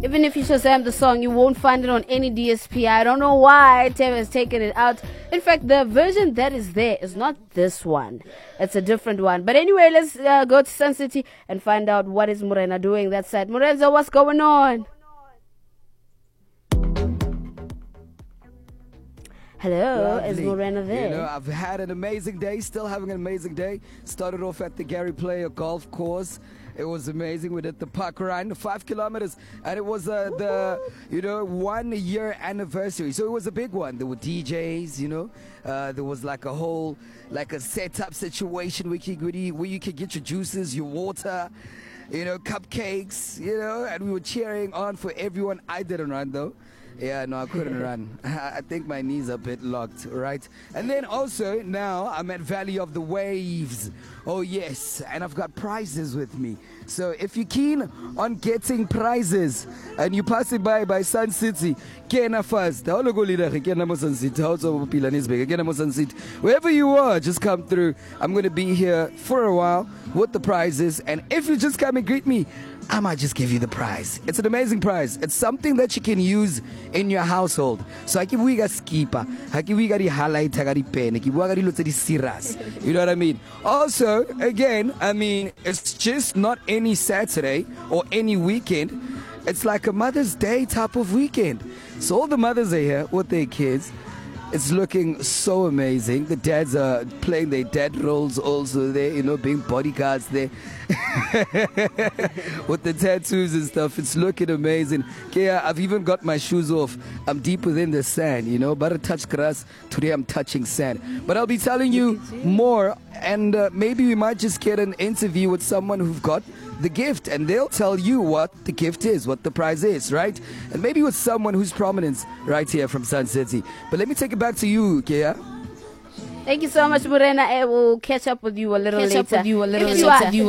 Even if you Shazam the song, you won't find it on any DSP. I don't know why Teva has taken it out. In fact, the version that is there is not this one. It's a different one. But anyway, let's go to Sun City and find out what is Morena doing that side. Morenza, what's going on? Hello, Lovely. is Morena there? You know, I've had an amazing day, still having an amazing day. Started off at the Gary Player golf course. It was amazing. We did the park run, 5 kilometers, and it was the 1 year anniversary. So it was a big one. There were DJs, there was like a setup situation where you could get your juices, your water, cupcakes, and we were cheering on for everyone. I didn't run though. Yeah, no, I couldn't run. I think my knees are a bit locked, right? And then also, now I'm at Valley of the Waves. Oh, yes. And I've got prizes with me. So if you're keen on getting prizes and you're passing by Sun City, Kena first. Wherever you are, just come through. I'm going to be here for a while with the prizes. And if you just come and greet me, I might just give you the prize. It's an amazing prize. It's something that you can use in your household. So I give we got skipper, I give we got the highlight, I got the pen, I give we got the serious. You know what I mean? Also, again, it's just not any Saturday or any weekend. It's like a Mother's Day type of weekend. So all the mothers are here with their kids. It's looking so amazing. The dads are playing their dad roles also there, being bodyguards there. With the tattoos and stuff. It's looking amazing. Okay, I've even got my shoes off. I'm deep within the sand, But I touch grass. Today I'm touching sand. But I'll be telling you more, and maybe we might just get an interview with someone who've got the gift, and they'll tell you what the gift is, what the prize is, right? And maybe with someone who's prominent right here from Sun City. But let me take it back to you, Kea. Thank you so much, Morena. I will catch up with you a little later.